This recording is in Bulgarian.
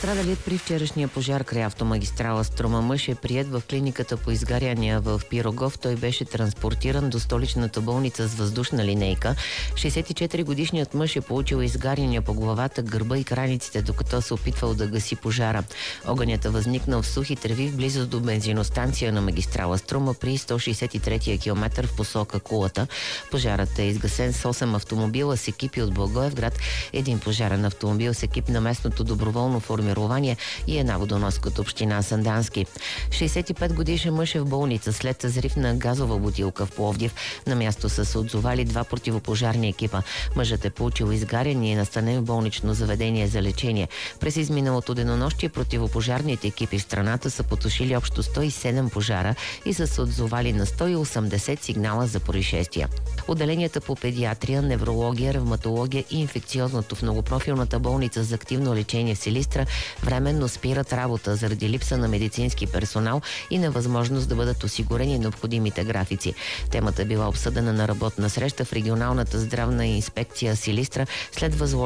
Пострадалият при вчерашния пожар край автомагистрала Струма мъж е приет в клиниката по изгаряния в Пирогов. Той беше транспортиран до столичната болница с въздушна линейка. 64-годишният мъж е получил изгаряния по главата, гърба и краниците, докато се опитвал да гаси пожара. Огънят е възникнал в сухи треви в близост до бензиностанция на магистрала Струма при 163-я километър в посока Кулата. Пожарът е изгасен с 8 автомобила с екипи от Благоевград, един пожарен автомобил с екип на местното доброволно формирование и една водоноска от община Сандански. 65 годишен мъж е в болница след взрив на газова бутилка в Пловдив. На място са се отзовали 2 противопожарни екипа. Мъжът е получил изгаряне и е настанен в болнично заведение за лечение. През изминалото денонощие противопожарните екипи в страната са потушили общо 107 пожара и са се отзовали на 180 сигнала за происшествия. Отделенията по педиатрия, неврология, ревматология и инфекциозното в многопрофилната болница за активно лечение в Силистра временно спират работа заради липса на медицински персонал и невъзможност да бъдат осигурени необходимите графици. Темата била обсъдена на работна среща в регионалната здравна инспекция Силистра след възложение